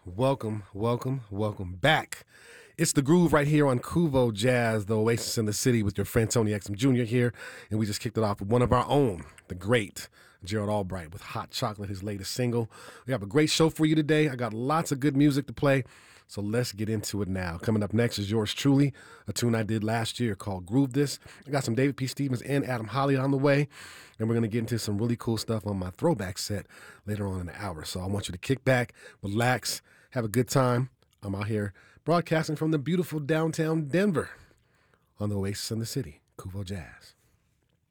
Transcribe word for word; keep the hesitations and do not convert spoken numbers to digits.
Welcome, welcome, welcome back. It's the groove right here on Kuvo Jazz, the Oasis in the City, with your friend Tony Exum Junior here. And we just kicked it off with one of our own, the great Gerald Albright with Hot Chocolate, his latest single. We have a great show for you today. I got lots of good music to play, so let's get into it now. Coming up next is yours truly, a tune I did last year called Groove This. I got some David P. Stevens and Adam Holly on the way, and we're going to get into some really cool stuff on my throwback set later on in the hour. So I want you to kick back, relax, have a good time. I'm out here broadcasting from the beautiful downtown Denver on the Oasis in the City, Kuvo Jazz.